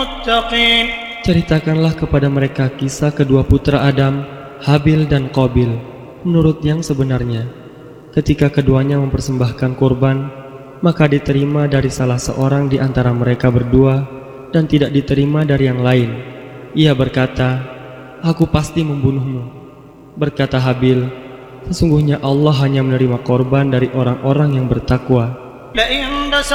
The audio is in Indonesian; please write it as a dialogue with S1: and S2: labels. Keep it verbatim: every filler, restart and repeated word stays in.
S1: المتقين.
S2: Ceritakanlah kepada mereka kisah kedua putra Adam, Habil dan Qabil, menurut yang sebenarnya. Ketika keduanya mempersembahkan kurban, maka diterima dari salah seorang di antara mereka berdua dan tidak diterima dari yang lain. Ia berkata, "Aku pasti membunuhmu." Berkata Habil, "Sesungguhnya Allah hanya menerima korban dari orang-orang yang bertakwa."